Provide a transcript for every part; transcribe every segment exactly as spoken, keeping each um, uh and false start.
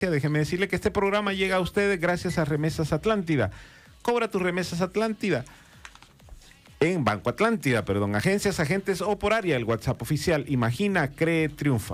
Déjeme decirle que este programa llega a ustedes gracias a Remesas Atlántida. Cobra tus remesas Atlántida en Banco Atlántida, perdón, agencias, agentes o por área. El WhatsApp oficial. Imagina, cree, triunfa.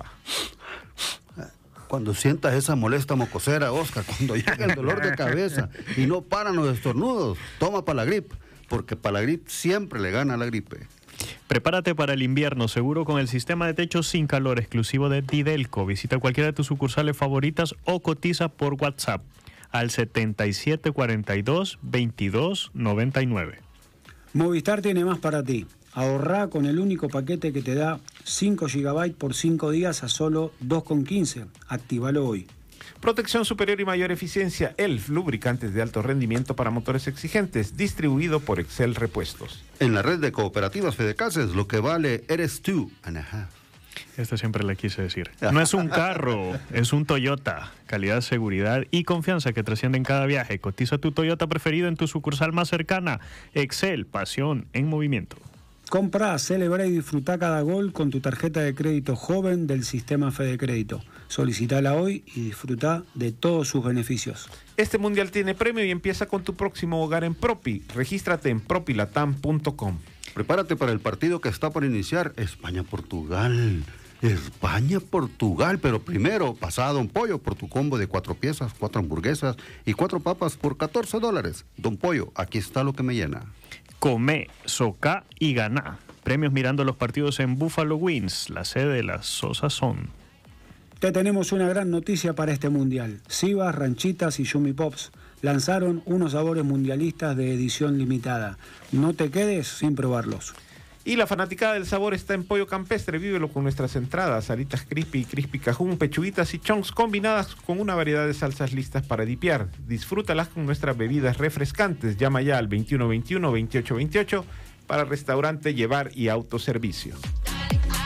Cuando sientas esa molesta mocosera, Oscar, cuando llega el dolor de cabeza y no paran los estornudos, toma Palagrip, porque Palagrip siempre le gana a la gripe. Prepárate para el invierno seguro con el sistema de techo sin calor exclusivo de Didelco. Visita cualquiera de tus sucursales favoritas o cotiza por WhatsApp al setenta y siete cuarenta y dos, veintidós noventa y nueve. Movistar tiene más para ti. Ahorrá con el único paquete que te da cinco gigabytes por cinco días a solo dos con quince. Actívalo hoy. Protección superior y mayor eficiencia. E L F, lubricantes de alto rendimiento para motores exigentes, distribuido por Excel Repuestos. En la red de cooperativas Fedecases, lo que vale eres tú and a half. Esta siempre le quise decir. No es un carro, es un Toyota. Calidad, seguridad y confianza que trascienden cada viaje. Cotiza tu Toyota preferido en tu sucursal más cercana. Excel, pasión en movimiento. Comprá, celebra y disfruta cada gol con tu tarjeta de crédito joven del sistema Fede Crédito. Solicitala hoy y disfruta de todos sus beneficios. Este mundial tiene premio y empieza con tu próximo hogar en Propi. Regístrate en propilatam punto com. Prepárate para el partido que está por iniciar, España-Portugal. España-Portugal, pero primero pasa a Don Pollo por tu combo de cuatro piezas, cuatro hamburguesas y cuatro papas por catorce dólares. Don Pollo, aquí está lo que me llena. Come, soca y ganá. Premios mirando los partidos en Buffalo Wings, la sede de la Sosa Son. Te tenemos una gran noticia para este mundial. Sivas, Ranchitas y Yumi Pops lanzaron unos sabores mundialistas de edición limitada. No te quedes sin probarlos. Y la fanaticada del sabor está en Pollo Campestre. Vívelo con nuestras entradas, alitas crispy y crispy cajún, pechuguitas y chonks combinadas con una variedad de salsas listas para dipear. Disfrútalas con nuestras bebidas refrescantes. Llama ya al veintiuno veintiuno, veintiocho veintiocho para restaurante, llevar y autoservicio.